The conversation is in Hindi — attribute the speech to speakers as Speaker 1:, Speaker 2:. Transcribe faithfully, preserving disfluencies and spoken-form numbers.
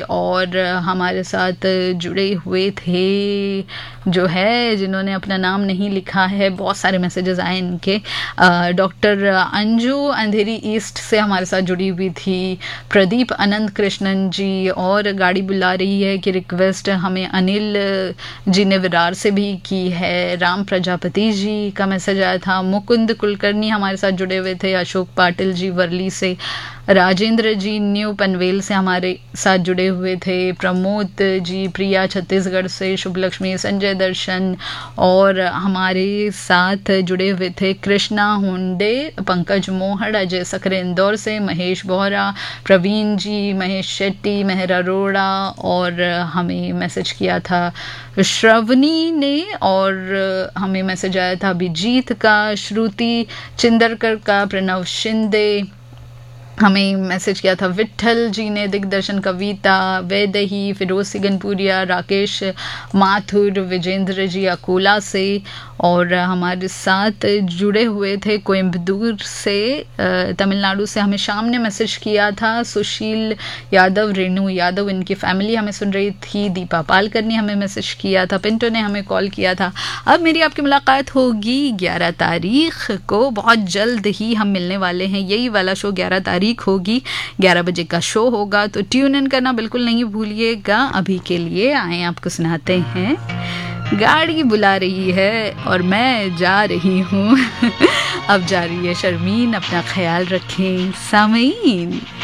Speaker 1: और हमारे साथ जुड़े हुए थे जो है जिन्होंने अपना नाम नहीं लिखा है, बहुत सारे मैसेजेस आए इनके। डॉक्टर अंजू अंधेरी ईस्ट से हमारे साथ जुड़ी हुई थी, प्रदीप अनंत कृष्णन जी, और गाड़ी बुला रही है कि रिक्वेस्ट हमें अनिल जी ने विरार से भी की है। राम प्रजापति जी का मैसेज आया था, मुकुंद कुलकर्णी हमारे साथ जुड़े हुए थे, अशोक पाटिल जी वर्ली से, राजेंद्र जी न्यू पनवेल से हमारे साथ जुड़े हुए थे, प्रमोद जी प्रिया छत्तीसगढ़ से, शुभ लक्ष्मी, संजय दर्शन, और हमारे साथ जुड़े हुए थे कृष्णा हुंडे, पंकज मोहड़, अजय सकरे इंदौर से, महेश बोहरा, प्रवीण जी, महेश शेट्टी, मेहर अरोड़ा, और हमें मैसेज किया था श्रवणी ने, और हमें मैसेज आया था अभिजीत का, श्रुति चिंदरकर का, प्रणव शिंदे, हमें मैसेज किया था विट्ठल जी ने, दिग्दर्शन कविता, वैदही, फिरोज सिगनपुरिया, राकेश माथुर, विजेंद्र जी अकोला से, और हमारे साथ जुड़े हुए थे कोयम्बदूर से, तमिलनाडु से हमें शाम ने मैसेज किया था सुशील यादव, रेणु यादव, इनकी फैमिली हमें सुन रही थी, दीपा पालकर ने हमें मैसेज किया था, पिंटो ने हमें कॉल किया था। अब मेरी आपकी मुलाकात होगी ग्यारह तारीख को, बहुत जल्द ही हम मिलने वाले हैं। यही वाला शो ग्यारह तारीख होगी, ग्यारह बजे का शो होगा, तो ट्यून इन करना बिल्कुल नहीं भूलिएगा। अभी के लिए आए आपको सुनाते हैं, गाड़ी बुला रही है और मैं जा रही हूँ। अब जा रही है शर्मीन, अपना ख्याल रखें सामीन।